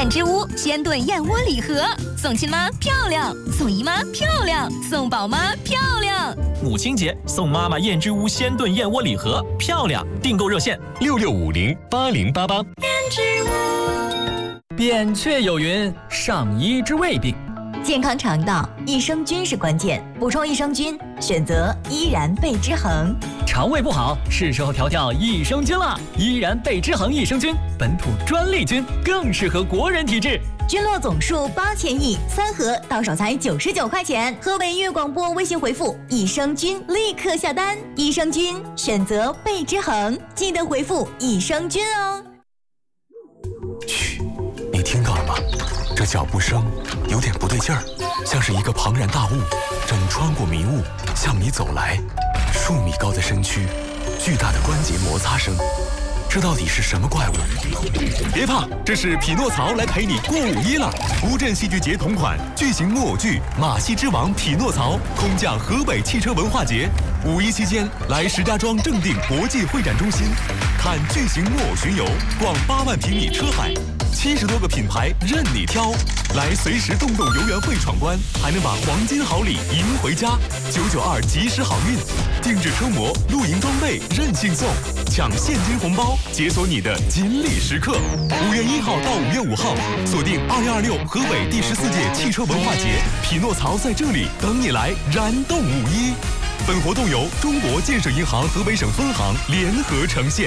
燕之屋鲜炖燕窝礼盒，送亲妈漂亮，送姨妈漂亮，送宝妈漂亮。 母亲节送妈妈燕之屋鲜炖燕窝礼盒，漂亮！订购热线 66508088。 燕之屋。 扁鹊有云：上医之未病。 健康肠道，益生菌是关键，补充益生菌，选择依然贝之恒。 肠胃不好，是时候调调益生菌了。依然贝之恒益生菌，本土专利菌，更适合国人体质。 菌落总数8000亿，3盒到手才99块钱。河北音乐广播微信回复益生菌立刻下单，益生菌选择贝之恒，记得回复益生菌哦。 嘘，你听到了吗？这脚步声有点不对劲儿，像是一个庞然大物正穿过迷雾向你走来。数米高的身躯，巨大的关节摩擦声，这到底是什么怪物？别怕，这是匹诺曹来陪你过5·1了。乌镇戏剧节同款巨型木偶剧《马戏之王匹诺曹》空降河北汽车文化节。5·1期间，来石家庄正定国际会展中心，看巨型木偶巡游，逛8万平米车海，70多个品牌任你挑。来随时动动游园会闯关，还能把黄金好礼赢回家。992及时好运，定制车模、露营装备任性送，抢现金红包，解锁你的锦鲤时刻。5月1号到5月5号，锁定2026河北第14届汽车文化节，匹诺曹在这里等你来燃动5·1。本活动由中国建设银行河北省分行联合呈现。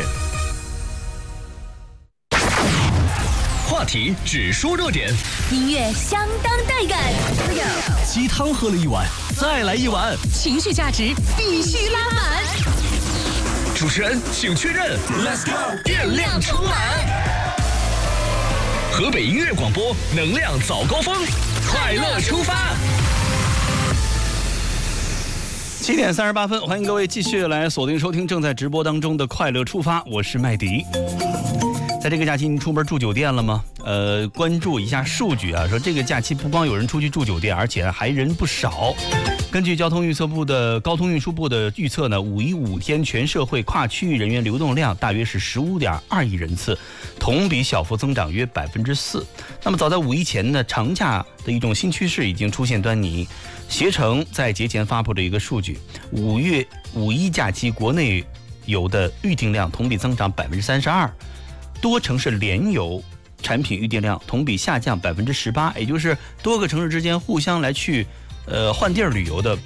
话题只说热点， 音乐相当带感， 鸡汤喝了1碗，再来1碗， 情绪价值必须拉满。 主持人请确认 ，Let's go， 电量充满。河北音乐广播，能量早高峰，快乐出发。 7点38分，欢迎各位继续来锁定收听正在直播当中的快乐出发，我是麦迪。在这个假期你出门住酒店了吗？关注一下数据啊，说这个假期不光有人出去住酒店，而且还人不少。根据交通运输部的预测呢，5·1 5天全社会跨区域人员流动量大约是15.2亿人次，同比小幅增长约4%。那么早在5·1前呢，长假的一种新趋势已经出现端倪。携程在节前发布的一个数据，5月5·1假期国内游的预订量同比增长32%，多城市联游产品预订量同比下降18%，也就是多个城市之间互相来去换地儿旅游的